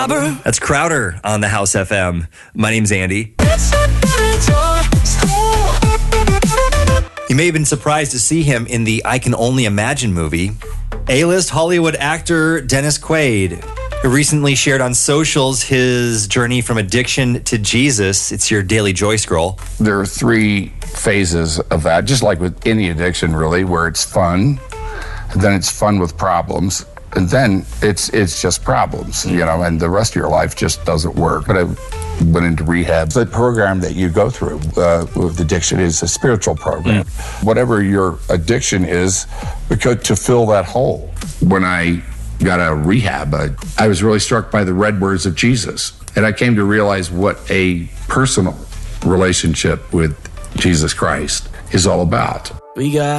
robber. That's Crowder on the House FM. My name's Andy. You may have been surprised to see him in the I Can Only Imagine movie. A-list Hollywood actor Dennis Quaid, who recently shared on socials his journey from addiction to Jesus. It's your Daily Joy Scroll. There are 3 phases of that, just like with any addiction, really, where it's fun, and then it's fun with problems, and then it's just problems, and the rest of your life just doesn't work. But I went into rehab. The program that you go through with addiction is a spiritual program. Whatever your addiction is, because to fill that hole. When I got out of rehab, I was really struck by the red words of Jesus. And I came to realize what a personal relationship with Jesus Christ is all about. We got